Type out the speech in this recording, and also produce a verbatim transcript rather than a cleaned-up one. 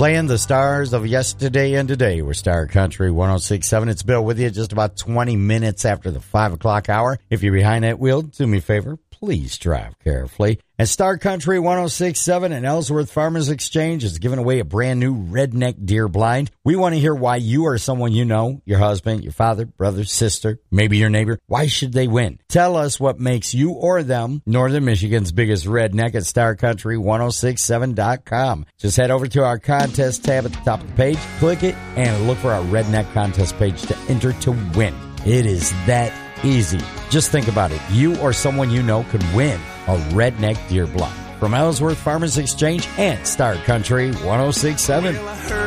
Playing the stars of yesterday and today with Star Country one oh six point seven. It's Bill with you just about twenty minutes after the five o'clock hour. If you're behind that wheel, do me a favor, please drive carefully. And Star Country one oh six point seven and Ellsworth Farmers Exchange is giving away a brand new redneck deer blind. We want to hear why you or someone you know, your husband, your father, brother, sister, maybe your neighbor, why should they win? Tell us what makes you or them Northern Michigan's biggest redneck at star country one oh six point seven dot com. Just head over to our contest tab at the top of the page, click it, and look for our redneck contest page to enter to win. It is that easy. Just think about it. You or someone you know could win a redneck deer blind from Ellsworth Farmers Exchange and Star Country one oh six point seven.